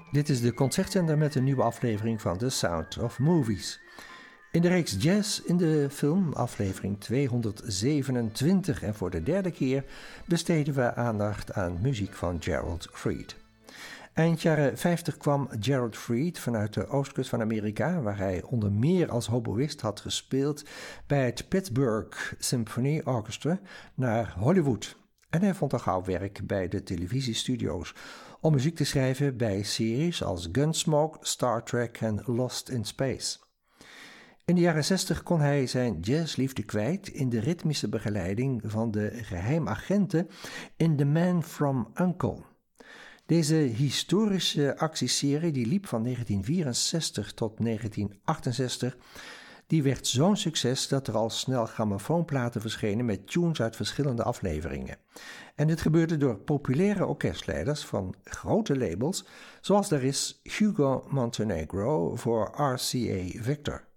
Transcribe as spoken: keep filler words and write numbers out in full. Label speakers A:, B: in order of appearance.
A: Dit is de Concertzender met een nieuwe aflevering van The Sound of Movies. In de reeks Jazz in de film, aflevering tweehonderdzevenentwintig, en voor de derde keer besteden we aandacht aan muziek van Gerald Fried. Eind jaren vijftig kwam Gerald Fried vanuit de oostkust van Amerika, waar hij onder meer als hoboïst had gespeeld bij het Pittsburgh Symphony Orchestra, naar Hollywood. En hij vond al gauw werk bij de televisiestudio's om muziek te schrijven bij series als Gunsmoke, Star Trek en Lost in Space. In de jaren zestig kon hij zijn jazzliefde kwijt in de ritmische begeleiding van de geheimagenten in The Man from U N C L E. Deze historische actieserie die liep van negentien vierenzestig tot negentien achtenzestig, die werd zo'n succes dat er al snel grammofoonplaten verschenen met tunes uit verschillende afleveringen. En dit gebeurde door populaire orkestleiders van grote labels, zoals daar is Hugo Montenegro voor R C A Victor.